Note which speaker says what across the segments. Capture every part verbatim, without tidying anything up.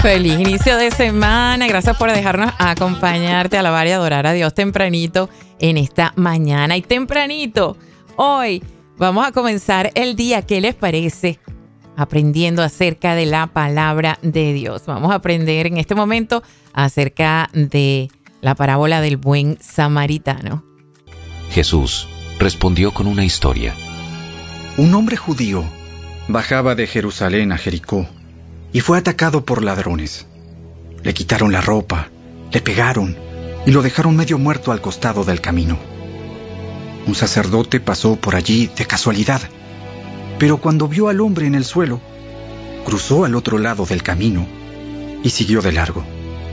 Speaker 1: Feliz inicio de semana. Gracias por dejarnos acompañarte, alabar y adorar a Dios tempranito en esta mañana. Y tempranito, hoy vamos a comenzar el día. ¿Qué les parece? Aprendiendo acerca de la palabra de Dios. Vamos a aprender en este momento acerca de la parábola del buen samaritano.
Speaker 2: Jesús respondió con una historia.
Speaker 3: Un hombre judío bajaba de Jerusalén a Jericó y fue atacado por ladrones. Le quitaron la ropa, le pegaron y lo dejaron medio muerto al costado del camino. Un sacerdote pasó por allí de casualidad, pero cuando vio al hombre en el suelo, cruzó al otro lado del camino y siguió de largo.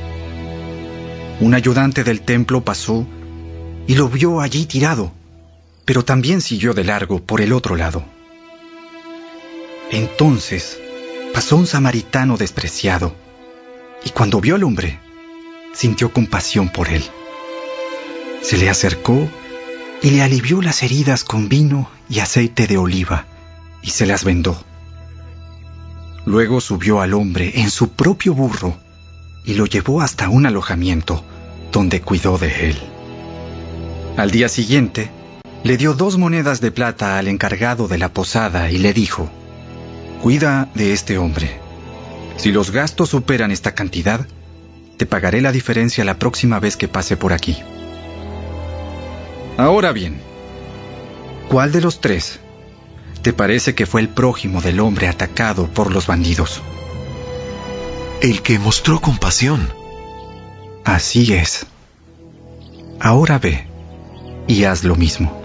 Speaker 3: Un ayudante del templo pasó y lo vio allí tirado, pero también siguió de largo por el otro lado. Entonces pasó un samaritano despreciado, y cuando vio al hombre, sintió compasión por él. Se le acercó y le alivió las heridas con vino y aceite de oliva, y se las vendó. Luego subió al hombre en su propio burro y lo llevó hasta un alojamiento donde cuidó de él. Al día siguiente, le dio dos monedas de plata al encargado de la posada y le dijo: «Cuida de este hombre. Si los gastos superan esta cantidad, te pagaré la diferencia la próxima vez que pase por aquí». Ahora bien, ¿cuál de los tres te parece que fue el prójimo del hombre atacado por los bandidos?
Speaker 4: El que mostró compasión.
Speaker 3: Así es. Ahora ve y haz lo mismo.